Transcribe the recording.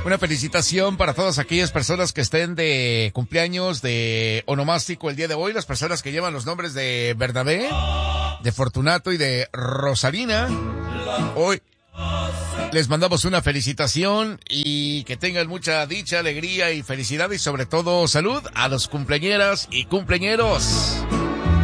Una felicitación para todas aquellas personas que estén de cumpleaños, de onomástico el día de hoy, las personas que llevan los nombres de Bernabé, de Fortunato y de Rosalina. Hoy les mandamos una felicitación y que tengan mucha dicha, alegría y felicidad y sobre todo salud a los cumpleañeras y cumpleañeros.